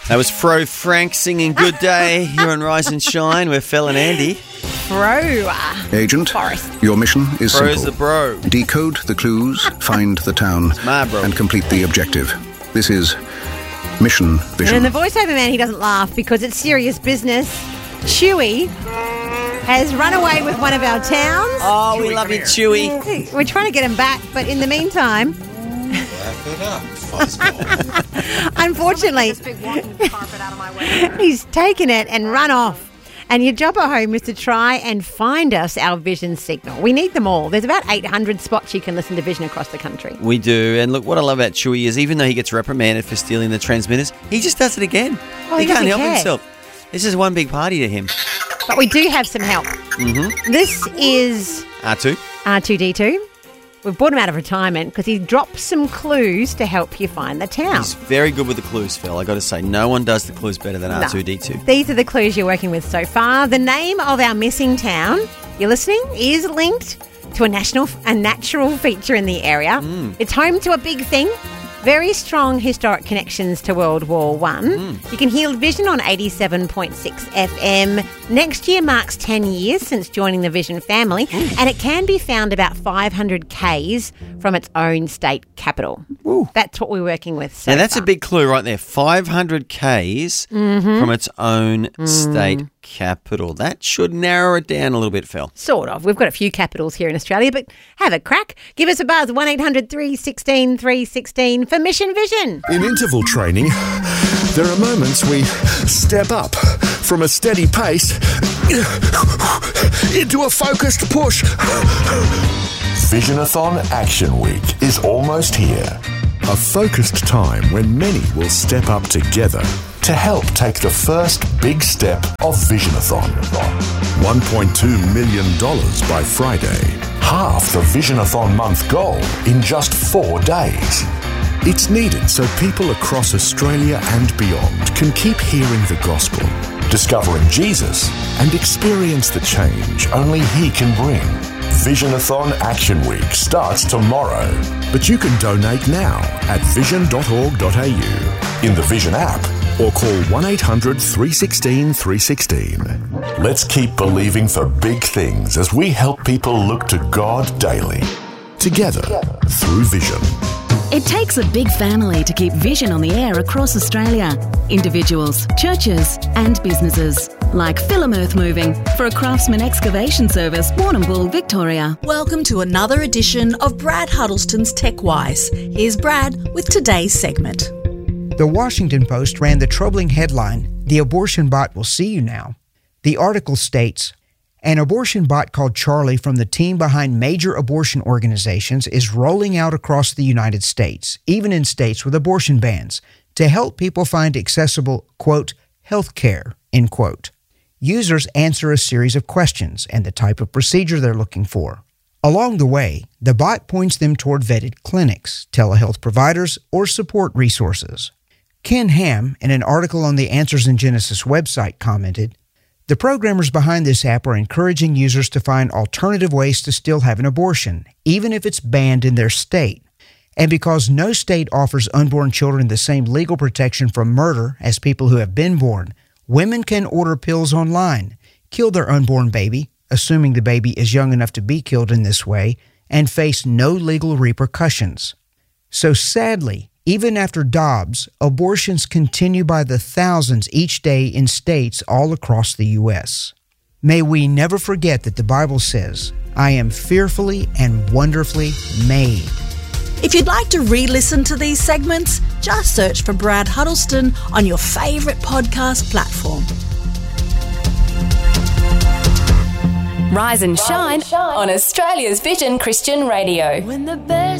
That was Fro Frank singing Good Day here on Rise and Shine with Phil and Andy. Bro. Agent, Forrest. your mission is Bro's simple. the bro. Decode the clues, find the town, my bro. and complete the objective. This is Mission Vision. And the voiceover man, he doesn't laugh because it's serious business. Chewy has run away with one of our towns. Oh, we love you, Chewy. We're trying to get him back, but in the meantime, unfortunately, he's taken it and run off. And your job at home is to try and find us our Vision signal. We need them all. There's about 800 spots you can listen to Vision across the country. We do. And look, what I love about Chewy is even though he gets reprimanded for stealing the transmitters, he just does it again. Oh, he can't doesn't help care. himself. This is one big party to him. But we do have some help. Mm-hmm. This is R2. R2D2. We've brought him out of retirement because he dropped some clues to help you find the town. He's very good with the clues, Phil. I got to say, no one does the clues better than R2D2. These are the clues you're working with so far. The name of our missing town, you're listening, is linked to a natural feature in the area. It's home to a big thing. Very strong historic connections to World War I. You can hear Vision on 87.6 FM. Next year marks 10 years since joining the Vision family, and it can be found about 500 Ks from its own state capital. That's what we're working with so Now, that's far. a big clue right there. 500 Ks from its own state capital. That should narrow it down a little bit, Phil. Sort of. We've got a few capitals here in Australia, but have a crack. Give us a buzz, 1-800-316-316 for Mission Vision. In interval training, there are moments we step up from a steady pace into a focused push. Visionathon Action Week is almost here. A focused time when many will step up together To help take the first big step of Visionathon. $1.2 million by Friday. Half the Visionathon month goal in just 4 days. It's needed so people across Australia and beyond can keep hearing the gospel Discovering Jesus and experience the change. only He can bring. Visionathon Action Week starts tomorrow But you can donate now at vision.org.au in the Vision app. or call 1-800-316-316. Let's keep believing for big things as we help people look to God daily. Together through Vision. It takes a big family to keep Vision on the air across Australia. Individuals, churches and businesses. Like Philim Earth Moving for a Craftsman excavation service, Warrnambool, Victoria. Welcome to another edition of Brad Huddleston's TechWise. Here's Brad with today's segment. The Washington Post ran the troubling headline, "The Abortion Bot Will See You Now." The article states, an abortion bot called Charlie from the team behind major abortion organizations is rolling out across the United States, even in states with abortion bans, to help people find accessible, quote, health care, end quote. Users answer a series of questions and the type of procedure they're looking for. Along the way, the bot points them toward vetted clinics, telehealth providers, or support resources. Ken Ham, in an article on the Answers in Genesis website, commented, "The programmers behind this app are encouraging users to find alternative ways to still have an abortion, even if it's banned in their state. And because no state offers unborn children the same legal protection from murder as people who have been born, women can order pills online, kill their unborn baby, assuming the baby is young enough to be killed in this way, and face no legal repercussions." So sadly, even after Dobbs, abortions continue by the thousands each day in states all across the U.S. May we never forget that the Bible says, "I am fearfully and wonderfully made." If you'd like to re-listen to these segments, just search for Brad Huddleston on your favourite podcast platform. Rise and Shine on Australia's Vision Christian Radio.